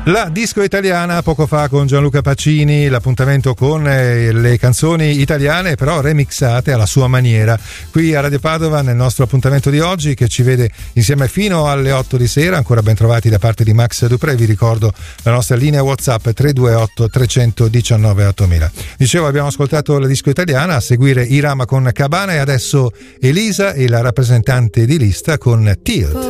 La disco italiana poco fa con Gianluca Pacini, l'appuntamento con le canzoni italiane però remixate alla sua maniera, qui a Radio Padova nel nostro appuntamento di oggi che ci vede insieme fino alle 8 di sera. Ancora ben trovati da parte di Max Dupré. Vi ricordo la nostra linea WhatsApp 328 319 8000. Dicevo, abbiamo ascoltato la disco italiana, a seguire Irama con Cabana e adesso Elisa e la rappresentante di lista con Tilt.